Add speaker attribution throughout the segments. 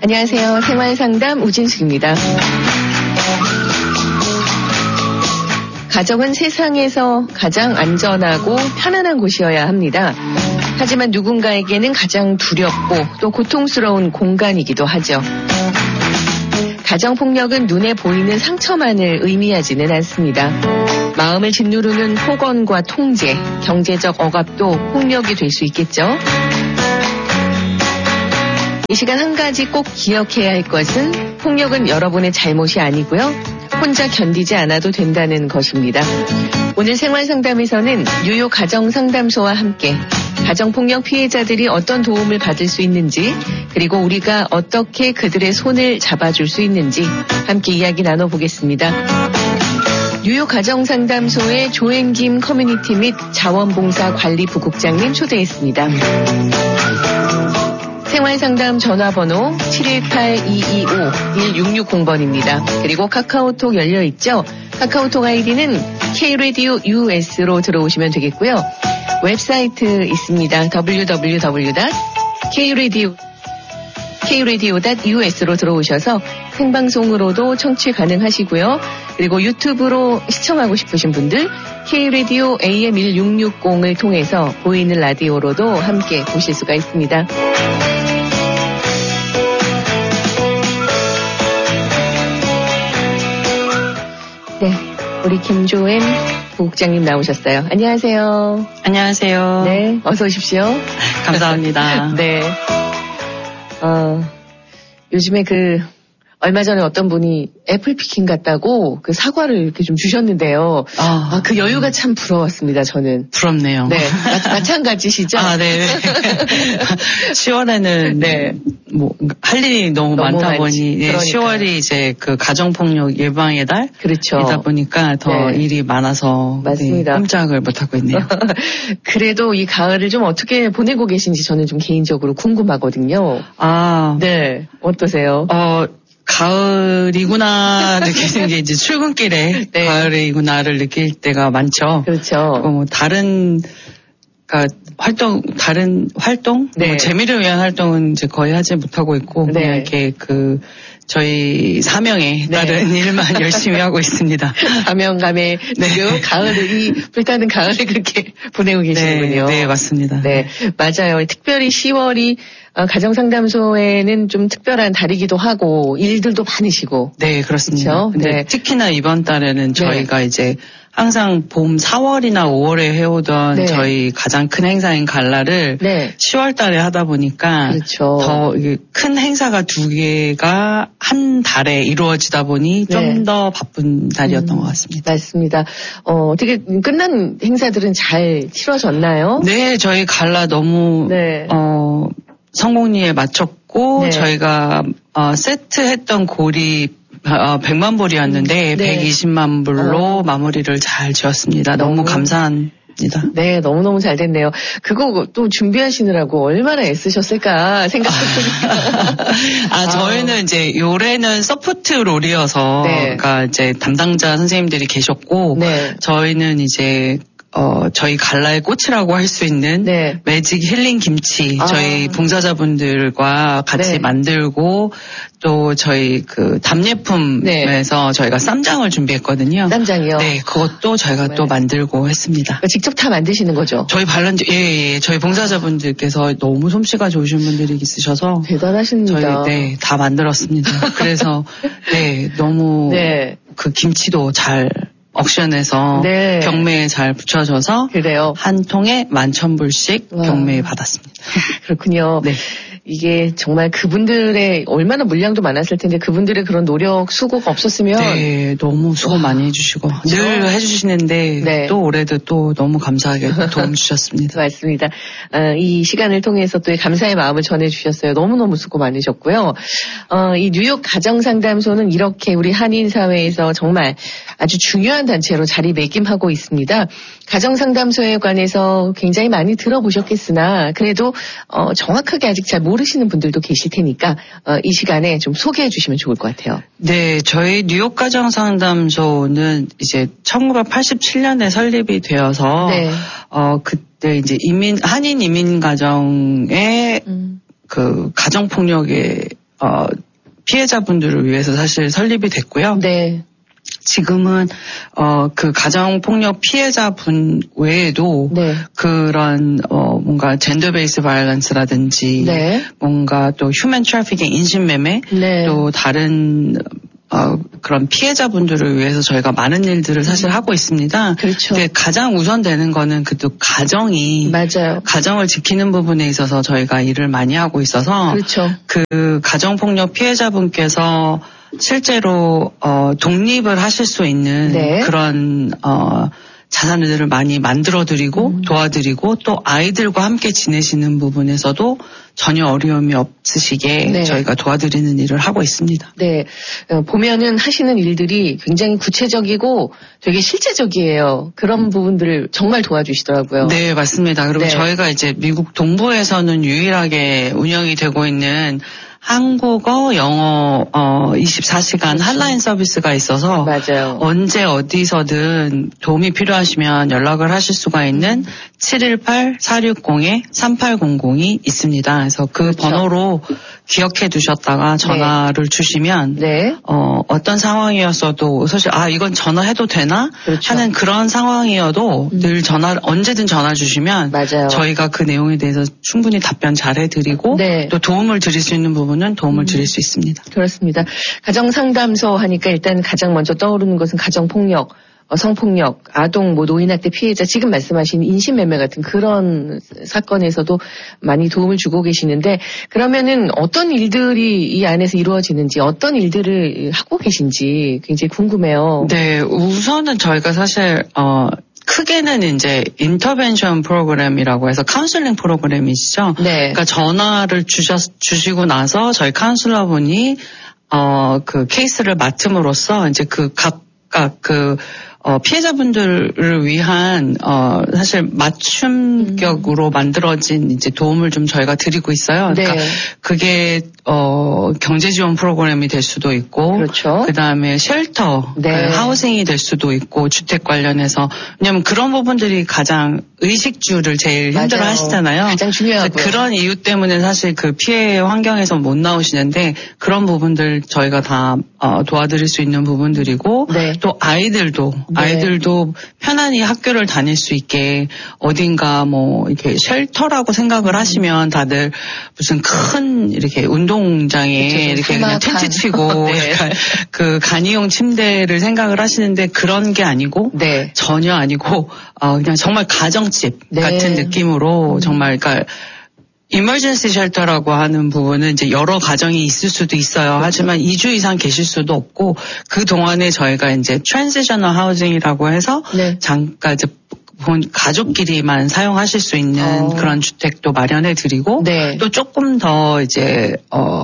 Speaker 1: 안녕하세요. 생활상담 우진숙입니다. 가정은 세상에서 가장 안전하고 편안한 곳이어야 합니다. 하지만 누군가에게는 가장 두렵고 또 고통스러운 공간이기도 하죠. 가정폭력은 눈에 보이는 상처만을 의미하지는 않습니다. 마음을 짓누르는 폭언과 통제, 경제적 억압도 폭력이 될 수 있겠죠. 이 시간 한 가지 꼭 기억해야 할 것은 폭력은 여러분의 잘못이 아니고요. 혼자 견디지 않아도 된다는 것입니다. 오늘 생활상담에서는 뉴욕 가정상담소와 함께 가정폭력 피해자들이 어떤 도움을 받을 수 있는지, 그리고 우리가 어떻게 그들의 손을 잡아줄 수 있는지 함께 이야기 나눠보겠습니다. 뉴욕 가정상담소의 조행김 커뮤니티 및 자원봉사관리부국장님 초대했습니다. 생활상담 전화번호 718-225-1660번입니다. 그리고 카카오톡 열려있죠? 카카오톡 아이디는 K-Radio US로 들어오시면 되겠고요. 웹사이트 있습니다. www.kradio.us로 들어오셔서 생방송으로도 청취 가능하시고요. 그리고 유튜브로 시청하고 싶으신 분들 K-Radio AM1660을 통해서 보이는 라디오로도 함께 보실 수가 있습니다. 네, 우리 김조엔 부국장님 나오셨어요. 안녕하세요.
Speaker 2: 안녕하세요.
Speaker 1: 네, 어서 오십시오.
Speaker 2: 감사합니다.
Speaker 1: 네. 요즘에 얼마 전에 어떤 분이 애플피킹 같다고 사과를 이렇게 좀 주셨는데요. 그 여유가 참 부러웠습니다, 저는.
Speaker 2: 부럽네요.
Speaker 1: 네. 마찬가지시죠?
Speaker 2: 네. 10월에는
Speaker 1: 네.
Speaker 2: 할 일이 너무 많다 보니, 네, 10월이 이제 가정폭력 예방의 달.
Speaker 1: 그렇죠.
Speaker 2: 이다 보니까 더
Speaker 1: 네.
Speaker 2: 일이 많아서.
Speaker 1: 맞습니다.
Speaker 2: 네, 꼼짝을 못하고 있네요.
Speaker 1: 그래도 이 가을을 좀 어떻게 보내고 계신지 저는 좀 개인적으로 궁금하거든요. 네. 어떠세요?
Speaker 2: 가을이구나 느끼는 게 이제 출근길에
Speaker 1: 네.
Speaker 2: 가을이구나를 느낄 때가 많죠.
Speaker 1: 그렇죠.
Speaker 2: 다른 활동?
Speaker 1: 네.
Speaker 2: 재미를 위한 활동은 이제 거의 하지 못하고 있고,
Speaker 1: 네.
Speaker 2: 그냥 이렇게 저희 사명에 따른 일만 열심히 하고 있습니다.
Speaker 1: 사명감에 지금 가을이, 불타는 가을을 그렇게 보내고 계시는군요.
Speaker 2: 네, 맞습니다.
Speaker 1: 네, 맞아요. 특별히 10월이 가정상담소에는 좀 특별한 달이기도 하고, 일들도 많으시고.
Speaker 2: 네, 그렇습니다.
Speaker 1: 그렇죠?
Speaker 2: 근데
Speaker 1: 네.
Speaker 2: 특히나 이번 달에는 저희가 이제 항상 봄 4월이나 5월에 해오던 저희 가장 큰 행사인 갈라를 10월 달에 하다 보니까
Speaker 1: 그렇죠.
Speaker 2: 더 큰 행사가 두 개가 한 달에 이루어지다 보니 좀 더 바쁜 달이었던 것 같습니다.
Speaker 1: 맞습니다. 어떻게 끝난 행사들은 잘 치러졌나요?
Speaker 2: 네, 저희 갈라 너무 성공리에 마쳤고 저희가 세트했던 골이 100만 불이었는데 120만 불로 마무리를 잘 지었습니다. 너무 감사합니다.
Speaker 1: 네, 너무너무 잘 됐네요. 그거 또 준비하시느라고 얼마나 애쓰셨을까 생각했거든요.
Speaker 2: 저희는 이제 올해는 서포트 롤이어서 그러니까 이제 담당자 선생님들이 계셨고 저희는 이제 저희 갈라의 꽃이라고 할 수 있는 매직 힐링 김치 저희 봉사자분들과 같이 만들고 또 저희 답례품에서 저희가 쌈장을 준비했거든요.
Speaker 1: 쌈장이요?
Speaker 2: 네, 그것도 저희가 또 만들고 했습니다.
Speaker 1: 직접 다 만드시는 거죠?
Speaker 2: 저희 저희 봉사자분들께서 너무 솜씨가 좋으신 분들이 있으셔서
Speaker 1: 대단하십니다.
Speaker 2: 저희 다 만들었습니다. 그래서 너무 그 김치도 잘 옥션에서 경매에 잘 붙여져서 한 통에 11,000불씩 경매에 받았습니다.
Speaker 1: 그렇군요. 네. 이게 정말 그분들의 얼마나 물량도 많았을 텐데 그분들의 그런 노력, 수고가 없었으면.
Speaker 2: 네, 너무 수고 많이 해주시고 늘 해주시는데 또 올해도 또 너무 감사하게 도움 주셨습니다.
Speaker 1: 맞습니다. 이 시간을 통해서 또 감사의 마음을 전해주셨어요. 너무너무 수고 많으셨고요. 이 뉴욕 가정상담소는 이렇게 우리 한인 사회에서 정말 아주 중요한 단체로 자리매김하고 있습니다. 가정상담소에 관해서 굉장히 많이 들어보셨겠으나 그래도 정확하게 아직 잘 모르시는 분들도 계실 테니까 이 시간에 좀 소개해 주시면 좋을 것 같아요.
Speaker 2: 네, 저희 뉴욕 가정상담소는 이제 1987년에 설립이 되어서 그때 이제 한인 이민 가정의 그 가정폭력에 피해자분들을 위해서 사실 설립이 됐고요.
Speaker 1: 네.
Speaker 2: 지금은 그 가정폭력 피해자분 외에도 네. 그런 뭔가 젠더 베이스 바이올런스라든지 네. 뭔가 또 휴먼 트래피킹 인신매매 네. 또 다른 그런 피해자분들을 위해서 저희가 많은 일들을 사실 하고 있습니다.
Speaker 1: 그렇죠.
Speaker 2: 근데 가장 우선되는 거는 또 가정이
Speaker 1: 맞아요.
Speaker 2: 가정을 지키는 부분에 있어서 저희가 일을 많이 하고 있어서
Speaker 1: 그렇죠.
Speaker 2: 그 가정폭력 피해자분께서 실제로 독립을 하실 수 있는 네. 그런 자산들을 많이 만들어드리고 도와드리고 또 아이들과 함께 지내시는 부분에서도 전혀 어려움이 없으시게 네. 저희가 도와드리는 일을 하고 있습니다.
Speaker 1: 네, 보면은 하시는 일들이 굉장히 구체적이고 되게 실제적이에요. 그런 부분들을 정말 도와주시더라고요.
Speaker 2: 네, 맞습니다. 그리고 네. 저희가 이제 미국 동부에서는 유일하게 운영이 되고 있는 한국어, 영어 24시간 핫라인 서비스가 있어서
Speaker 1: 맞아요.
Speaker 2: 언제 어디서든 도움이 필요하시면 연락을 하실 수가 있는 718-460-3800이 있습니다. 그래서 그 그렇죠. 번호로 기억해 두셨다가 전화를 네. 주시면
Speaker 1: 네.
Speaker 2: 어떤 상황이었어도 사실 이건 전화해도 되나
Speaker 1: 그렇죠.
Speaker 2: 하는 그런 상황이어도 늘 언제든 전화 주시면
Speaker 1: 맞아요.
Speaker 2: 저희가 그 내용에 대해서 충분히 답변 잘 해드리고 네. 또 도움을 드릴 수 있는 부분은 도움을 드릴 수 있습니다.
Speaker 1: 그렇습니다. 가정상담소 하니까 일단 가장 먼저 떠오르는 것은 가정폭력, 성폭력, 아동, 노인학대 피해자, 지금 말씀하신 인신매매 같은 그런 사건에서도 많이 도움을 주고 계시는데 그러면은 어떤 일들이 이 안에서 이루어지는지 어떤 일들을 하고 계신지 굉장히 궁금해요.
Speaker 2: 네, 우선은 저희가 사실 크게는 이제 인터벤션 프로그램이라고 해서 카운슬링 프로그램이시죠.
Speaker 1: 네.
Speaker 2: 그러니까 전화를 주시고 나서 저희 카운슬러분이 그 케이스를 맡음으로써 이제 각각 피해자분들을 위한 사실 맞춤격으로 만들어진 이제 도움을 좀 저희가 드리고 있어요. 그러니까
Speaker 1: 네.
Speaker 2: 그게 경제 지원 프로그램이 될 수도 있고,
Speaker 1: 그렇죠.
Speaker 2: 그다음에 쉘터,
Speaker 1: 네.
Speaker 2: 하우싱이 될 수도 있고, 주택 관련해서 왜냐하면 그런 부분들이 가장 의식주를 제일 힘들어 하시잖아요.
Speaker 1: 가장 중요하고요.
Speaker 2: 그런 이유 때문에 사실 그 피해 환경에서 못 나오시는데 그런 부분들 저희가 다 도와드릴 수 있는 부분들이고
Speaker 1: 네.
Speaker 2: 또 아이들도 편안히 학교를 다닐 수 있게 어딘가 이렇게 쉘터라고 생각을 하시면 다들 무슨 큰 이렇게 운동장에
Speaker 1: 그렇죠.
Speaker 2: 이렇게 그냥 텐트 치고
Speaker 1: 네.
Speaker 2: 그 간이용 침대를 생각을 하시는데 그런 게 아니고
Speaker 1: 네.
Speaker 2: 전혀 아니고 그냥 정말 가정집
Speaker 1: 네.
Speaker 2: 같은 느낌으로 정말 그러니까 이머전시 쉘터라고 하는 부분은 이제 여러 가정이 있을 수도 있어요.
Speaker 1: 그렇죠.
Speaker 2: 하지만 2주 이상 계실 수도 없고 그 동안에 저희가 이제 트랜지셔널 하우징이라고 해서
Speaker 1: 네.
Speaker 2: 잠깐 이제 가족끼리만 사용하실 수 있는 그런 주택도 마련해 드리고
Speaker 1: 네.
Speaker 2: 또 조금 더 이제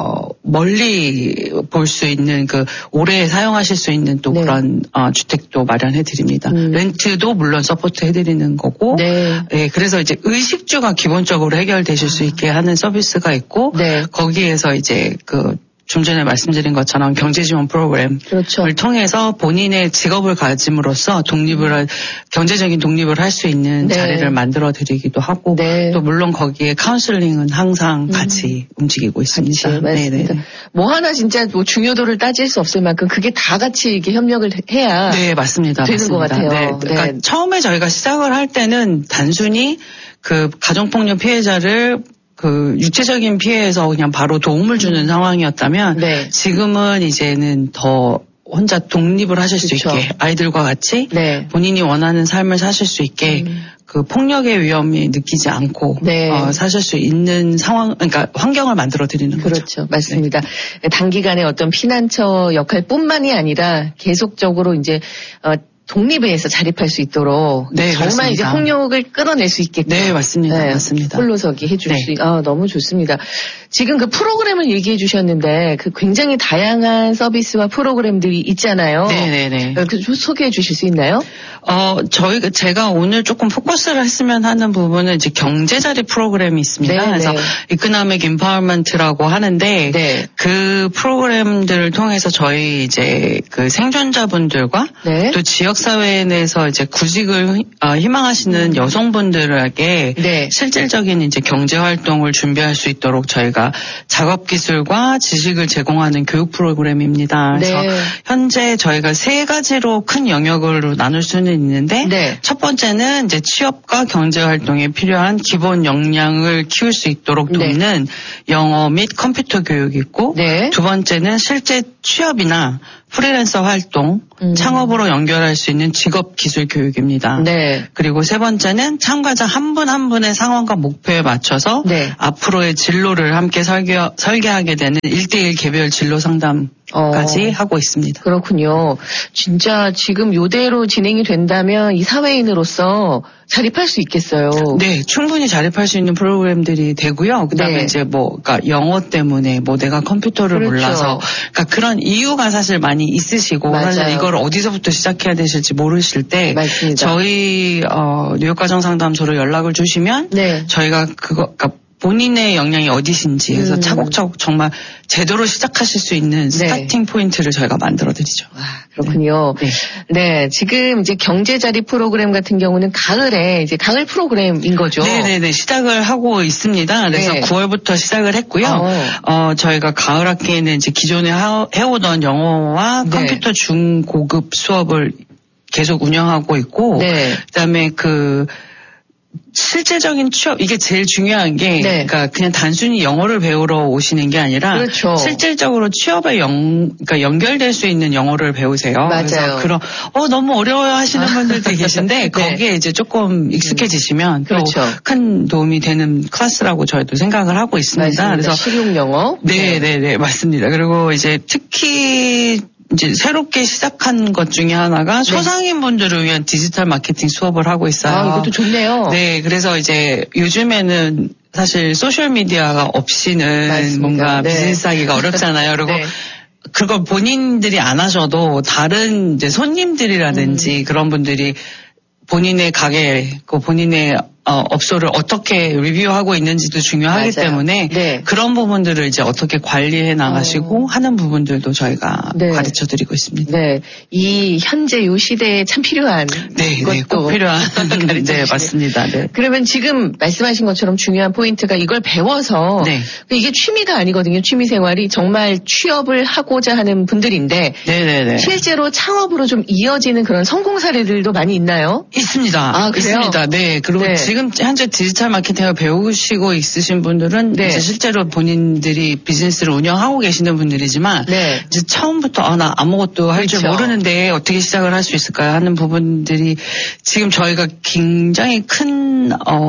Speaker 2: 멀리 볼 수 있는 오래 사용하실 수 있는 또
Speaker 1: 네.
Speaker 2: 그런 주택도 마련해 드립니다. 렌트도 물론 서포트 해 드리는 거고
Speaker 1: 네.
Speaker 2: 네, 그래서 이제 의식주가 기본적으로 해결되실 수 있게 하는 서비스가 있고
Speaker 1: 네.
Speaker 2: 거기에서 이제 좀 전에 말씀드린 것처럼 경제지원 프로그램을
Speaker 1: 그렇죠.
Speaker 2: 통해서 본인의 직업을 가짐으로써 경제적인 독립을 할 수 있는
Speaker 1: 네.
Speaker 2: 자리를 만들어 드리기도 하고
Speaker 1: 네.
Speaker 2: 또 물론 거기에 카운슬링은 항상 같이 움직이고 있습니다.
Speaker 1: 같이, 맞습니다.
Speaker 2: 네네.
Speaker 1: 하나 진짜 중요도를 따질 수 없을 만큼 그게 다 같이 이렇게 협력을 해야
Speaker 2: 네, 맞습니다.
Speaker 1: 되는
Speaker 2: 맞습니다.
Speaker 1: 것 같아요.
Speaker 2: 네. 그러니까
Speaker 1: 네.
Speaker 2: 처음에 저희가 시작을 할 때는 단순히 가정폭력 피해자를 육체적인 피해에서 그냥 바로 도움을 주는 상황이었다면
Speaker 1: 네.
Speaker 2: 지금은 이제는 더 혼자 독립을 하실 수
Speaker 1: 그렇죠.
Speaker 2: 있게 아이들과 같이
Speaker 1: 네.
Speaker 2: 본인이 원하는 삶을 사실 수 있게 그 폭력의 위험이 느끼지 않고
Speaker 1: 네.
Speaker 2: 사실 수 있는 그러니까 환경을 만들어 드리는 거죠.
Speaker 1: 그렇죠. 맞습니다. 네. 단기간에 어떤 피난처 역할뿐만이 아니라 계속적으로 이제 독립에서 자립할 수 있도록
Speaker 2: 네,
Speaker 1: 정말
Speaker 2: 그렇습니다.
Speaker 1: 이제 폭력을 끌어낼 수 있게끔
Speaker 2: 네, 맞습니다. 맞습니다.
Speaker 1: 홀로서기 해줄 수 너무 좋습니다. 지금 그 프로그램을 얘기해 주셨는데 굉장히 다양한 서비스와 프로그램들이 있잖아요.
Speaker 2: 네네네.
Speaker 1: 소개해 주실 수 있나요?
Speaker 2: 제가 오늘 조금 포커스를 했으면 하는 부분은 이제 경제자립 프로그램이 있습니다.
Speaker 1: 네네.
Speaker 2: 그래서 이코노믹 임파워먼트라고 하는데
Speaker 1: 네.
Speaker 2: 그 프로그램들을 통해서 저희 이제 생존자분들과
Speaker 1: 네.
Speaker 2: 또 지역사회 내에서 이제 구직을 희망하시는 여성분들에게
Speaker 1: 네.
Speaker 2: 실질적인 이제 경제활동을 준비할 수 있도록 저희가 그러니까 작업 기술과 지식을 제공하는 교육 프로그램입니다. 그래서 현재 저희가 3가지로 큰 영역으로 나눌 수는 있는데 첫 번째는 이제 취업과 경제 활동에 필요한 기본 역량을 키울 수 있도록 돕는 영어 및 컴퓨터 교육이 있고 두 번째는 실제 취업이나 프리랜서 활동, 창업으로 연결할 수 있는 직업 기술 교육입니다. 그리고 세 번째는 참가자 한 분 한 분의 상황과 목표에 맞춰서 앞으로의 진로를 함께 설계하게 되는 1대1 개별 진로 상담까지 하고 있습니다.
Speaker 1: 그렇군요. 진짜 지금 이대로 진행이 된다면 이 사회인으로서 자립할 수 있겠어요.
Speaker 2: 네, 충분히 자립할 수 있는 프로그램들이 되고요. 그다음에 이제 그러니까 영어 때문에 내가 컴퓨터를 몰라서 그러니까 그런 이유가 사실 많이 있으시고 사실 이걸 어디서부터 시작해야 되실지 모르실 때 저희 뉴욕 가정 상담소로 연락을 주시면 저희가 그러니까 본인의 역량이 어디신지 해서 차곡차곡 정말 제대로 시작하실 수 있는 스타팅 포인트를 저희가 만들어드리죠.
Speaker 1: 그렇군요. 네, 지금 이제 경제자립 프로그램 같은 경우는 가을에 이제 가을 프로그램인 거죠.
Speaker 2: 네네네, 시작을 하고 있습니다. 그래서 9월부터 시작을 했고요. 저희가 가을 학기에는 이제 기존에 해오던 영어와 컴퓨터 중고급 수업을 계속 운영하고 있고, 그다음에 실질적인 취업, 이게 제일 중요한 게, 그러니까 그냥 단순히 영어를 배우러 오시는 게 아니라, 실질적으로 취업에 그러니까 연결될 수 있는 영어를 배우세요.
Speaker 1: 맞아요.
Speaker 2: 그래서 너무 어려워요 하시는 분들도 계신데, 거기에 이제 조금 익숙해지시면 또 큰 도움이 되는 클래스라고 저희도 생각을 하고 있습니다.
Speaker 1: 그래서 실용 영어?
Speaker 2: 네네네, 맞습니다. 그리고 이제 특히 이제 새롭게 시작한 것 중에 하나가 소상인 분들을 위한 디지털 마케팅 수업을 하고 있어요.
Speaker 1: 이것도 좋네요.
Speaker 2: 네, 그래서 이제 요즘에는 사실 소셜 미디어가 없이는 뭔가 비즈니스 하기가 어렵잖아요. 그리고 그걸 본인들이 안 하셔도 다른 이제 손님들이라든지 그런 분들이 본인의 가게, 본인의 업소를 어떻게 리뷰하고 있는지도 중요하기 때문에 그런 부분들을 이제 어떻게 관리해 나가시고 하는 부분들도 저희가 가르쳐 드리고 있습니다.
Speaker 1: 이 현재 요 시대에 참 필요한
Speaker 2: 꼭 필요한 맞습니다.
Speaker 1: 그러면 지금 말씀하신 것처럼 중요한 포인트가 이걸 배워서 이게 취미가 아니거든요. 취미 생활이 정말 취업을 하고자 하는 분들인데 실제로 창업으로 좀 이어지는 그런 성공 사례들도 많이 있나요?
Speaker 2: 있습니다.
Speaker 1: 그래요?
Speaker 2: 있습니다. 그리고 지금 현재 디지털 마케팅을 배우시고 있으신 분들은 이제 실제로 본인들이 비즈니스를 운영하고 계시는 분들이지만 이제 처음부터 나 아무것도 할 줄 모르는데 어떻게 시작을 할 수 있을까요 하는 부분들이 지금 저희가 굉장히 큰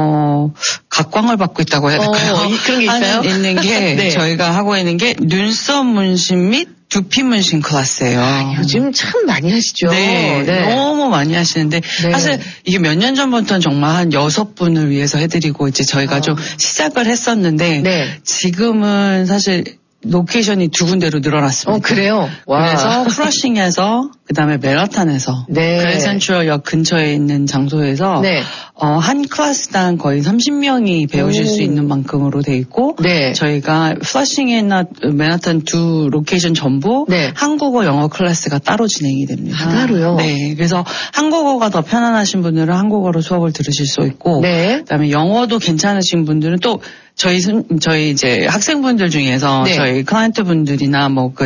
Speaker 2: 각광을 받고 있다고 해야 될까요?
Speaker 1: 그런 게 있어요?
Speaker 2: 있는 게 저희가 하고 있는 게 눈썹 문신 및 두피 문신 클래스예요.
Speaker 1: 요즘 참 많이 하시죠.
Speaker 2: 너무 많이 하시는데 사실 이게 몇 년 전부터는 정말 한 6분을 위해서 해드리고 이제 저희가 좀 시작을 했었는데 지금은 사실 로케이션이 2군데로 늘어났습니다.
Speaker 1: 그래요?
Speaker 2: 그래서 프러싱에서 그다음에 맨하탄에서 그랜드 센트럴역 근처에 있는 장소에서 한 클래스당 거의 30명이 배우실 수 있는 만큼으로 돼 있고 저희가 플러싱이나 맨하탄 2 로케이션 전부 한국어 영어 클래스가 따로 진행이 됩니다.
Speaker 1: 따로요?
Speaker 2: 그래서 한국어가 더 편안하신 분들은 한국어로 수업을 들으실 수 있고 그다음에 영어도 괜찮으신 분들은 또 저희 이제 학생분들 중에서 저희 클라이언트 분들이나 그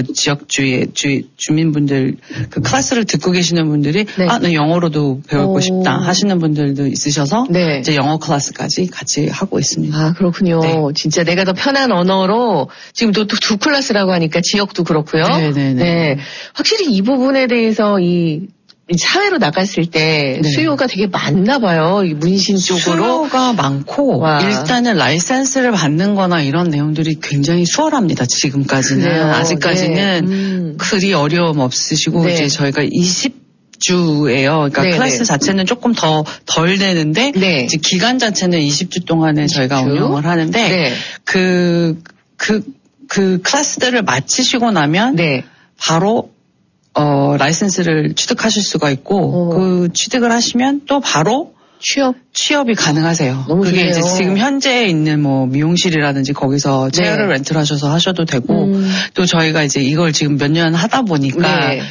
Speaker 2: 주민분들 그 클래스를 듣고 계시는 분들이 나 영어로도 배우고 싶다 하시는 분들도 있으셔서 이제 영어 클래스까지 같이 하고 있습니다.
Speaker 1: 그렇군요. 진짜 내가 더 편한 언어로 지금 또 2 클래스라고 하니까 지역도 그렇고요. 확실히 이 부분에 대해서 사회로 나갔을 때 수요가 되게 많나 봐요. 이 문신 쪽으로.
Speaker 2: 수요가 많고 일단은 라이센스를 받는 거나 이런 내용들이 굉장히 수월합니다. 지금까지는. 아직까지는 그리 어려움 없으시고 이제 저희가 20주예요. 그러니까 클래스 자체는 조금 덜 되는데 이제 기간 자체는 20주 동안에 저희가 운영을 하는데 그 클래스들을 마치시고 나면 바로 라이센스를 취득하실 수가 있고 그 취득을 하시면 또 바로 취업이 가능하세요. 그게
Speaker 1: 좋네요.
Speaker 2: 이제 지금 현재 있는 미용실이라든지 거기서 체어를 렌트를 하셔서 하셔도 되고 또 저희가 이제 이걸 지금 몇 년 하다 보니까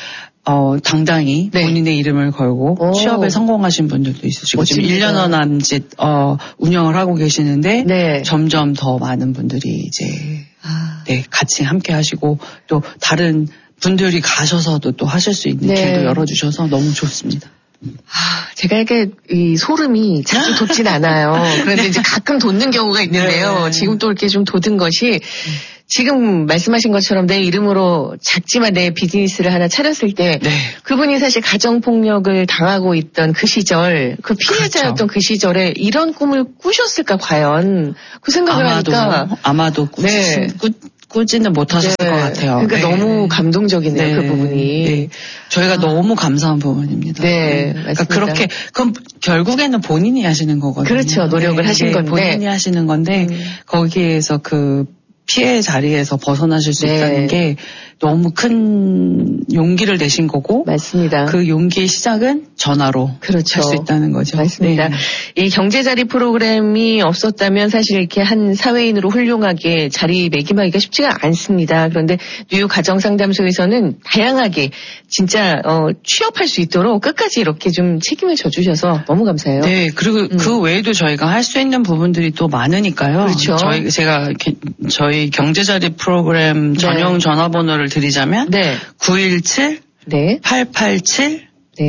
Speaker 2: 당당히 본인의 이름을 걸고 취업에 성공하신 분들도 있으시고 지금 1년여 남짓 운영을 하고 계시는데 점점 더 많은 분들이 이제 같이 함께 하시고 또 다른 분들이 가셔서도 또 하실 수 있는 길도 열어주셔서 너무 좋습니다.
Speaker 1: 제가 이렇게 이 소름이 자주 돋진 않아요. 그런데 이제 가끔 돋는 경우가 있는데요. 지금 또 이렇게 좀 돋은 것이 지금 말씀하신 것처럼 내 이름으로 작지만 내 비즈니스를 하나 차렸을 때 그분이 사실 가정폭력을 당하고 있던 그 시절, 그 피해자였던 그 시절에 이런 꿈을 꾸셨을까 과연 그 생각을 하니까
Speaker 2: 아마도 꾸지는 못하셨을 것 같아요.
Speaker 1: 그러니까 너무 감동적이네요. 그 부분이.
Speaker 2: 저희가 너무 감사한 부분입니다. 그러니까 그렇게 그럼 결국에는 본인이 하시는 거거든요.
Speaker 1: 그렇죠. 노력을 하신 건데.
Speaker 2: 본인이 하시는 건데 거기에서 그 피해 자리에서 벗어나실 수 있다는 게 너무 큰 용기를 내신 거고.
Speaker 1: 맞습니다.
Speaker 2: 그 용기의 시작은 전화로 할 수 있다는 거죠.
Speaker 1: 맞습니다. 이 경제자리 프로그램이 없었다면 사실 이렇게 한 사회인으로 훌륭하게 자리매김하기가 쉽지가 않습니다. 그런데 뉴욕 가정상담소에서는 다양하게 진짜 취업할 수 있도록 끝까지 이렇게 좀 책임을 져주셔서 너무 감사해요.
Speaker 2: 네. 그리고 그 외에도 저희가 할 수 있는 부분들이 또 많으니까요.
Speaker 1: 그렇죠.
Speaker 2: 제가 저희 경제자리 프로그램 전용 전화번호를 드리자면 917 887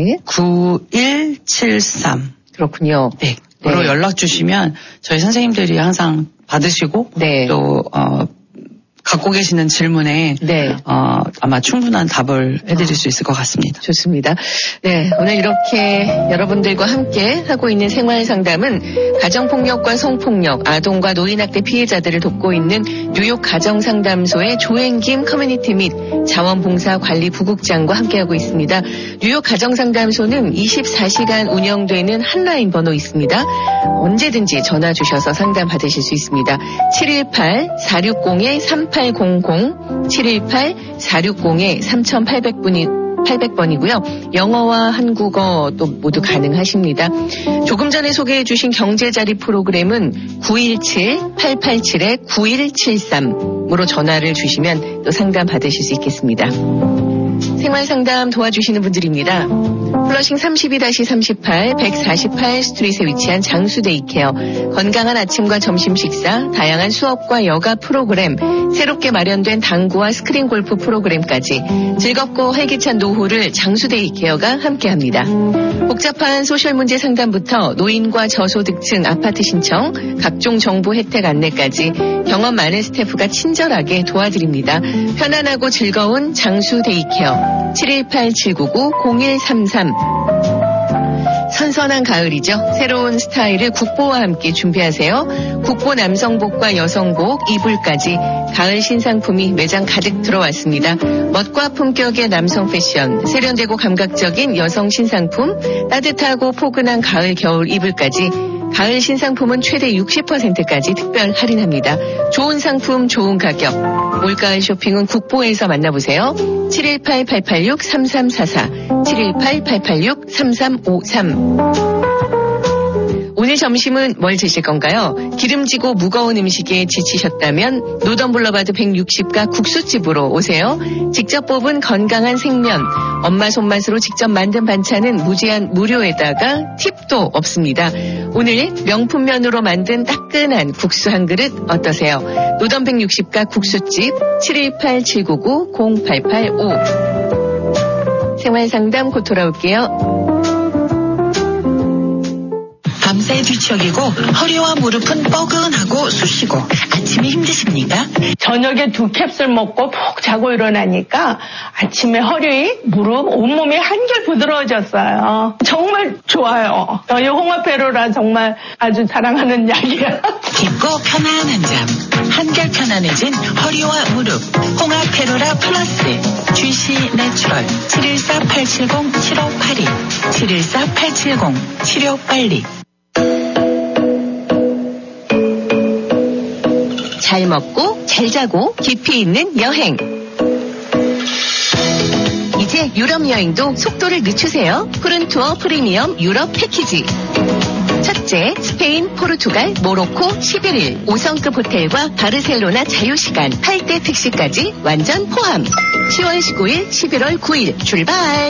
Speaker 2: 9173
Speaker 1: 그렇군요.
Speaker 2: 로 연락 주시면 저희 선생님들이 항상 받으시고 또 갖고 계시는 질문에 아마 충분한 답을 해드릴 수 있을 것 같습니다.
Speaker 1: 좋습니다. 오늘 이렇게 여러분들과 함께 하고 있는 생활상담은 가정폭력과 성폭력, 아동과 노인학대 피해자들을 돕고 있는 뉴욕 가정상담소의 조행김 커뮤니티 및 자원봉사관리 부국장과 함께하고 있습니다. 뉴욕 가정상담소는 24시간 운영되는 한라인 번호 있습니다. 언제든지 전화 주셔서 상담 받으실 수 있습니다. 718-460-3800 718-460-3800번이고요. 영어와 한국어 또 모두 가능하십니다. 조금 전에 소개해 주신 경제자리 프로그램은 917-887-9173으로 전화를 주시면 또 상담 받으실 수 있겠습니다. 생활상담 도와주시는 분들입니다. 플러싱 32-38 148 스트릿에 위치한 장수데이케어, 건강한 아침과 점심 식사, 다양한 수업과 여가 프로그램, 새롭게 마련된 당구와 스크린 골프 프로그램까지 즐겁고 활기찬 노후를 장수데이케어가 함께합니다. 복잡한 소셜 문제 상담부터 노인과 저소득층 아파트 신청, 각종 정보 혜택 안내까지 경험 많은 스태프가 친절하게 도와드립니다. 편안하고 즐거운 장수데이케어 718-799-0133. 선선한 가을이죠. 새로운 스타일을 국보와 함께 준비하세요. 국보 남성복과 여성복, 이불까지 가을 신상품이 매장 가득 들어왔습니다. 멋과 품격의 남성 패션, 세련되고 감각적인 여성 신상품, 따뜻하고 포근한 가을 겨울 이불까지 가을 신상품은 최대 60%까지 특별 할인합니다. 좋은 상품, 좋은 가격. 올가을 쇼핑은 국보에서 만나보세요. 718-886-3344, 718-886-3353. 오늘 점심은 뭘 드실 건가요? 기름지고 무거운 음식에 지치셨다면 노던 블러바드 160가 국수집으로 오세요. 직접 뽑은 건강한 생면, 엄마 손맛으로 직접 만든 반찬은 무제한 무료에다가 팁도 없습니다. 오늘 명품면으로 만든 따끈한 국수 한 그릇 어떠세요? 노던 160가 국수집 718-799-0885. 생활상담 곧 돌아올게요.
Speaker 3: 밤새 뒤척이고 허리와 무릎은 뻐근하고 쑤시고 아침이 힘드십니까?
Speaker 4: 저녁에 2캡슐 먹고 푹 자고 일어나니까 아침에 허리, 무릎, 온몸이 한결 부드러워졌어요. 정말 좋아요. 저희 홍합페로라 정말 아주 자랑하는 약이야.
Speaker 3: 깊고 편안한 잠, 한결 편안해진 허리와 무릎, 홍합페로라 플러스, GC 내추럴 714-870-7582, 714-870-7582.
Speaker 1: 잘 먹고 잘 자고 깊이 있는 여행. 이제 유럽 여행도 속도를 늦추세요. 푸른투어 프리미엄 유럽 패키지. 첫째, 스페인, 포르투갈, 모로코 11일 5성급 호텔과 바르셀로나 자유시간 8대 택시까지 완전 포함. 10월 19일, 11월 9일 출발.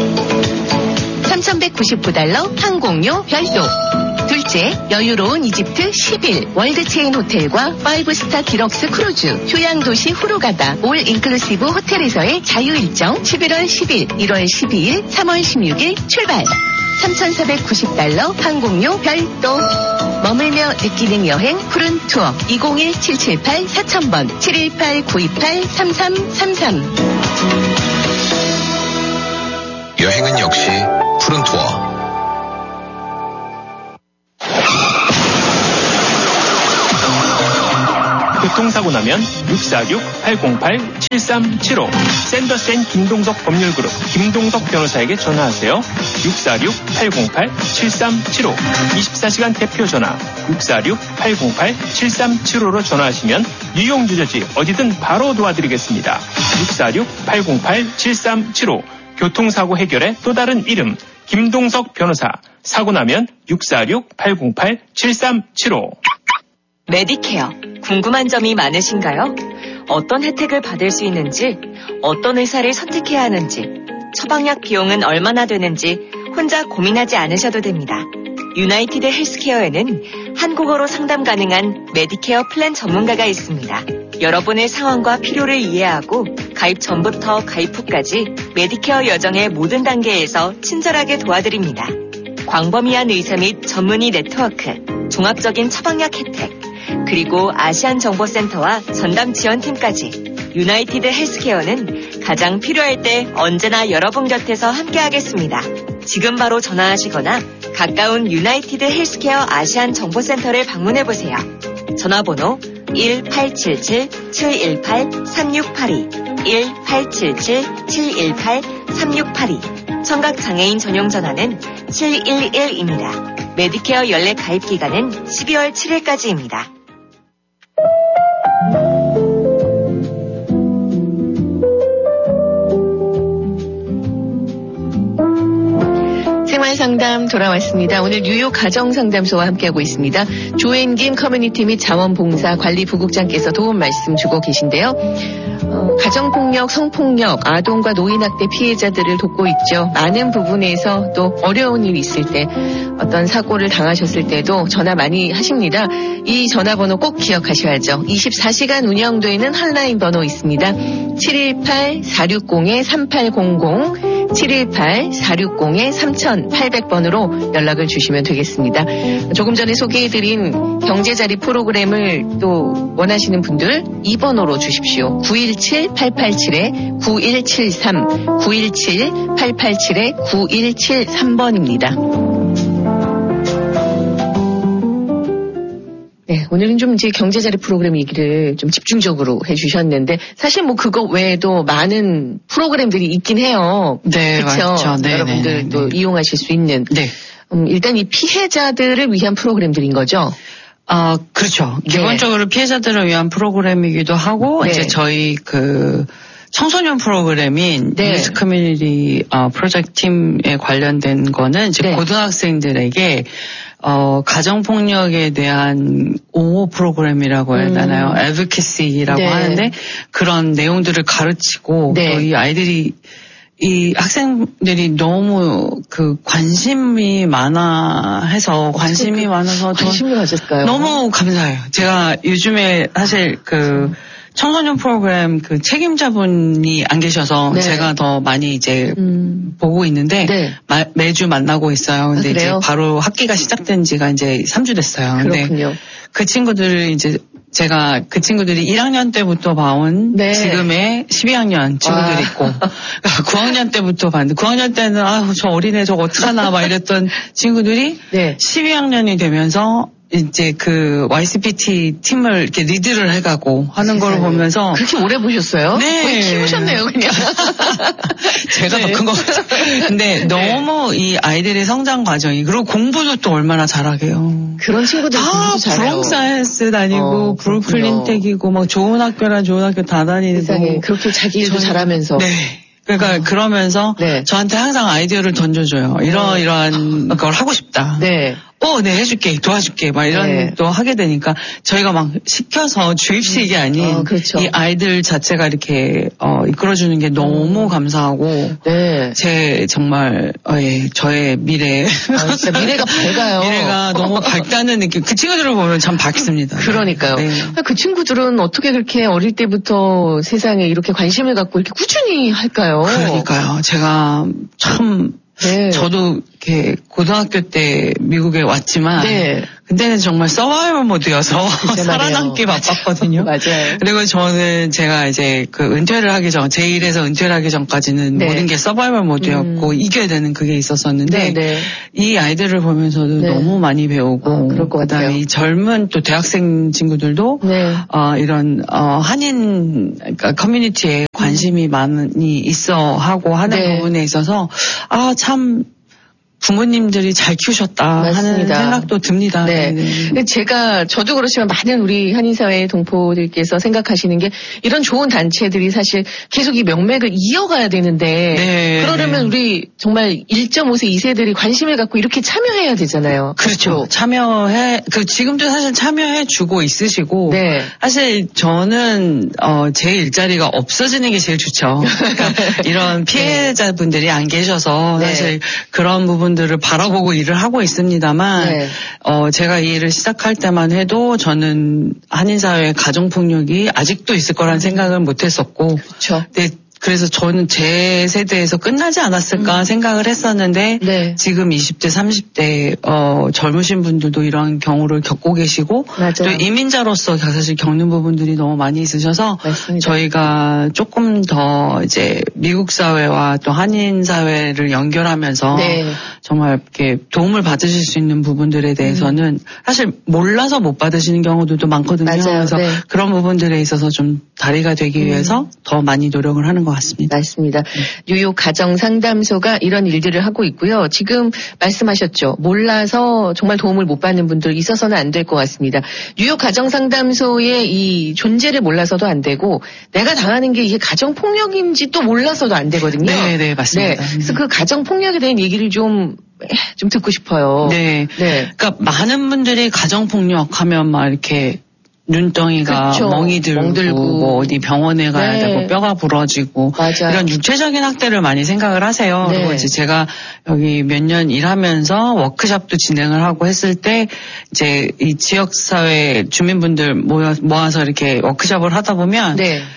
Speaker 1: 3,199달러 항공료 별도. 둘째, 여유로운 이집트 10일 월드체인 호텔과 5스타 디럭스 크루즈 휴양도시 후루가다 올 인클루시브 호텔에서의 자유일정 11월 10일, 1월 12일, 3월 16일 출발. 3,490달러 항공료 별도. 머물며 느끼는 여행 푸른 투어 201-778-4000번 718-928-3333.
Speaker 5: 여행은 역시 푸른 투어.
Speaker 6: 교통사고 나면 646-808-7375 샌더센 김동석 법률그룹 김동석 변호사에게 전화하세요. 646-808-7375 24시간 대표 전화 646-808-7375로 전화하시면 유용주저지 어디든 바로 도와드리겠습니다. 646-808-7375 교통사고 해결의 또 다른 이름 김동석 변호사. 사고 나면 646-808-7375.
Speaker 7: 메디케어. 궁금한 점이 많으신가요? 어떤 혜택을 받을 수 있는지, 어떤 의사를 선택해야 하는지, 처방약 비용은 얼마나 되는지 혼자 고민하지 않으셔도 됩니다. 유나이티드 헬스케어에는 한국어로 상담 가능한 메디케어 플랜 전문가가 있습니다. 여러분의 상황과 필요를 이해하고 가입 전부터 가입 후까지 메디케어 여정의 모든 단계에서 친절하게 도와드립니다. 광범위한 의사 및 전문의 네트워크, 종합적인 처방약 혜택, 그리고 아시안 정보센터와 전담 지원팀까지 유나이티드 헬스케어는 가장 필요할 때 언제나 여러분 곁에서 함께하겠습니다. 지금 바로 전화하시거나 가까운 유나이티드 헬스케어 아시안 정보센터를 방문해보세요. 전화번호 1877-718-3682 1877-718-3682 청각장애인 전용 전화는 711입니다. 메디케어 연례 가입 기간은 12월 7일까지입니다.
Speaker 1: 생활상담 돌아왔습니다. 오늘 뉴욕 가정상담소와 함께하고 있습니다. 조앤김 커뮤니티 및 자원봉사관리부국장께서 도움 말씀 주고 계신데요. 가정폭력, 성폭력, 아동과 노인학대 피해자들을 돕고 있죠. 많은 부분에서 또 어려운 일이 있을 때 어떤 사고를 당하셨을 때도 전화 많이 하십니다. 이 전화번호 꼭 기억하셔야죠. 24시간 운영되는 핫라인 번호 있습니다. 718-460-3800 718-460-3800번으로 연락을 주시면 되겠습니다. 조금 전에 소개해드린 경제자리 프로그램을 또 원하시는 분들 이 번호로 주십시오. 917-887-9173 917-887-9173번입니다. 네, 오늘은 좀 이제 경제자리 프로그램 얘기를 좀 집중적으로 해주셨는데 사실 뭐 그거 외에도 많은 프로그램들이 있긴 해요.
Speaker 2: 네,
Speaker 1: 그렇죠.
Speaker 2: 맞죠. 네,
Speaker 1: 여러분들도 이용하실 수 있는.
Speaker 2: 네.
Speaker 1: 일단 이 피해자들을 위한 프로그램들인 거죠.
Speaker 2: 그렇죠.
Speaker 1: 네.
Speaker 2: 기본적으로 피해자들을 위한 프로그램이기도 하고
Speaker 1: 네.
Speaker 2: 이제 저희 청소년 프로그램인 유스 커뮤니티 프로젝트 팀에 관련된 거는 이제 고등학생들에게 가정폭력에 대한 옹호 프로그램이라고 해야 되나요? advocacy라고 하는데 그런 내용들을 가르치고 또 이 아이들이 이 학생들이 너무 관심이 많아서 관심이
Speaker 1: 가졌을까요?
Speaker 2: 너무 감사해요. 제가 요즘에 사실 청소년 프로그램 책임자분이 안 계셔서 제가 더 많이 이제 보고 있는데 매주 만나고 있어요. 근데 이제 바로 학기가 시작된 지가 이제 3주 됐어요.
Speaker 1: 그렇군요.
Speaker 2: 근데 그 친구들을 이제 제가 그 친구들이 1학년 때부터 봐온 지금의 12학년 친구들이 있고 9학년 때부터 봤는데 9학년 때는 저 어린애 저거 어떡하나 막 이랬던 친구들이 12학년이 되면서 이제 YCPT 팀을 이렇게 리드를 해가고 하는 걸 보면서.
Speaker 1: 그렇게 오래 보셨어요?
Speaker 2: 네.
Speaker 1: 거의 키우셨네요, 그냥.
Speaker 2: 제가 더 큰 것 같아요. 근데 너무 이 아이들의 성장 과정이, 그리고 공부도 또 얼마나 잘하게요.
Speaker 1: 그런 친구들 공부도 잘해요.
Speaker 2: 브롱사이언스 다니고, 브루클린 텍이고, 막 좋은 학교란 좋은 학교 다 다니고.
Speaker 1: 세상에, 그렇게 자기 일도 잘하면서.
Speaker 2: 네. 그러니까 그러면서 저한테 항상 아이디어를 던져줘요. 이러한 걸 하고 싶다. 네, 해줄게, 도와줄게, 막 이런 또 하게 되니까 저희가 막 시켜서 주입식이 아닌 그렇죠. 이 아이들 자체가 이렇게 이끌어주는 게 너무 감사하고 정말 저의 미래
Speaker 1: 진짜 미래가 밝아요.
Speaker 2: 미래가 너무 밝다는 느낌. 그 친구들을 보면 참 밝습니다.
Speaker 1: 그러니까요. 그 친구들은 어떻게 그렇게 어릴 때부터 세상에 이렇게 관심을 갖고 이렇게 꾸준히 할까요?
Speaker 2: 그러니까요. 제가 참 저도 이렇게 고등학교 때 미국에 왔지만 그때는 정말 서바이벌 모드여서 살아남기 바빴거든요.
Speaker 1: 맞아요.
Speaker 2: 그리고 제가 이제 그 은퇴를 하기 전, 제1에서 은퇴를 하기 전까지는 모든 게 서바이벌 모드였고 이겨야 되는 그게 있었었는데 이 아이들을 보면서도 너무 많이 배우고
Speaker 1: 그럴 것
Speaker 2: 그다음에
Speaker 1: 같아요.
Speaker 2: 이 젊은 또 대학생 친구들도 이런 한인 그러니까 커뮤니티에 관심이 많이 있어 하고 하는 부분에 있어서 참 부모님들이 잘 키우셨다 하는 생각도 듭니다.
Speaker 1: 저도 그렇지만 많은 우리 한인사회의 동포들께서 생각하시는 게 이런 좋은 단체들이 사실 계속 이 명맥을 이어가야 되는데 그러려면 우리 정말 1.5세 2세들이 관심을 갖고 이렇게 참여해야 되잖아요.
Speaker 2: 그렇죠. 지금도 사실 참여해주고 있으시고 사실 저는 제 일자리가 없어지는 게 제일 좋죠. 그러니까 이런 피해자분들이 안 계셔서 사실 그런 부분들을 바라보고 일을 하고 있습니다만 제가 이 일을 시작할 때만 해도 저는 한인사회의 가정폭력이 아직도 있을 거라는 생각을 못했었고 그래서 저는 제 세대에서 끝나지 않았을까 생각을 했었는데 지금 20대, 30대 젊으신 분들도 이런 경우를 겪고 계시고 또 이민자로서 사실 겪는 부분들이 너무 많이 있으셔서 저희가 조금 더 이제 미국 사회와 또 한인 사회를 연결하면서 정말 이렇게 도움을 받으실 수 있는 부분들에 대해서는 사실 몰라서 못 받으시는 경우들도 많거든요. 그래서 그런 부분들에 있어서 좀 다리가 되기 위해서 더 많이 노력을 하는 것 같습니다.
Speaker 1: 맞습니다. 뉴욕 가정상담소가 이런 일들을 하고 있고요. 지금 말씀하셨죠. 몰라서 정말 도움을 못 받는 분들 있어서는 안 될 것 같습니다. 뉴욕 가정상담소의 이 존재를 몰라서도 안 되고 내가 당하는 게 이게 가정폭력인지 또 몰라서도 안 되거든요.
Speaker 2: 네, 맞습니다.
Speaker 1: 그래서 그 가정폭력에 대한 얘기를 좀 듣고 싶어요.
Speaker 2: 그러니까 많은 분들이 가정폭력 하면 막 이렇게 눈덩이가 멍이 들고 뭐 어디 병원에 가야 되고 뼈가 부러지고 이런 육체적인 학대를 많이 생각을 하세요. 그리고 이제 제가 여기 몇 년 일하면서 워크숍도 진행을 하고 했을 때 이제 이 지역사회 주민분들 모아서 이렇게 워크숍을 하다 보면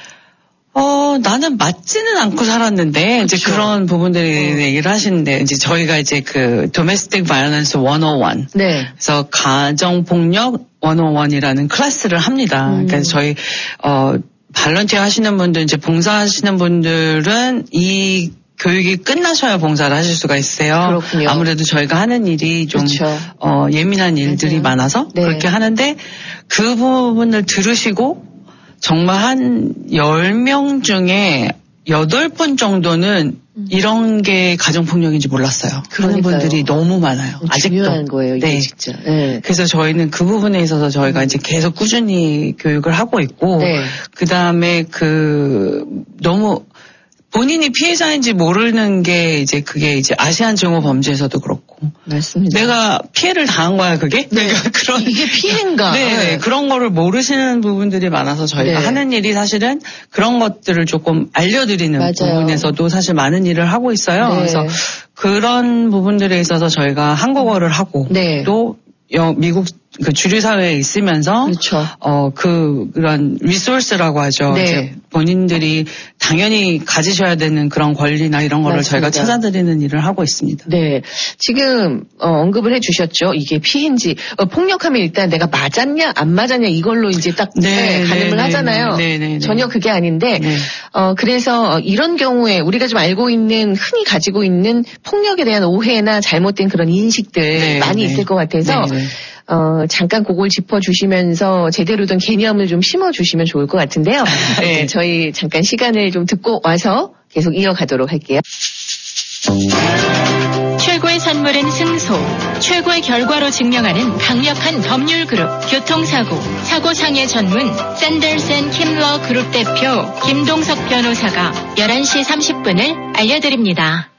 Speaker 2: 나는 맞지는 않고 살았는데, 이제 그런 부분들이 얘기를 하시는데, 이제 저희가 이제 그 Domestic Violence 101. 그래서 가정폭력 101이라는 클래스를 합니다. 그러니까 저희, 발런티어 하시는 분들, 이제 봉사하시는 분들은 이 교육이 끝나셔야 봉사를 하실 수가 있어요.
Speaker 1: 그렇군요.
Speaker 2: 아무래도 저희가 하는 일이 좀, 예민한 일들이 많아서 그렇게 하는데, 그 부분을 들으시고, 정말 한 10명 중에 8분 정도는 이런 게 가정폭력인지 몰랐어요. 그런 분들이 너무 많아요. 아직도.
Speaker 1: 중요한 거예요, 이게 진짜.
Speaker 2: 그래서 저희는 그 부분에 있어서 저희가 이제 계속 꾸준히 교육을 하고 있고, 그 다음에 너무 본인이 피해자인지 모르는 게 이제 그게 이제 아시안 증오 범죄에서도 그렇고.
Speaker 1: 맞습니다.
Speaker 2: 내가 피해를 당한 거야, 그게? 내가
Speaker 1: 이게 피해인가?
Speaker 2: 그런 거를 모르시는 부분들이 많아서 저희가 하는 일이 사실은 그런 것들을 조금 알려드리는 부분에서도 사실 많은 일을 하고 있어요. 그래서 그런 부분들에 있어서 저희가 한국어를 하고 또 미국 그 주류 사회에 있으면서 그런 리소스라고 하죠. 이제 본인들이 당연히 가지셔야 되는 그런 권리나 이런 거를 저희가 찾아드리는 일을 하고 있습니다.
Speaker 1: 지금 언급을 해주셨죠. 이게 피해인지 폭력하면 일단 내가 맞았냐 안 맞았냐 이걸로 이제 딱 가늠을 하잖아요. 전혀 그게 아닌데 그래서 이런 경우에 우리가 좀 알고 있는 흔히 가지고 있는 폭력에 대한 오해나 잘못된 그런 인식들 많이 있을 것 같아서 잠깐 그걸 짚어주시면서 제대로 된 개념을 좀 심어주시면 좋을 것 같은데요. 저희 잠깐 시간을 좀 듣고 와서 계속 이어가도록 할게요.
Speaker 8: 최고의 선물은 승소, 최고의 결과로 증명하는 강력한 법률 그룹 교통사고, 사고상해 전문 샌더슨 킴러 그룹 대표 김동석 변호사가 11시 30분을 알려드립니다.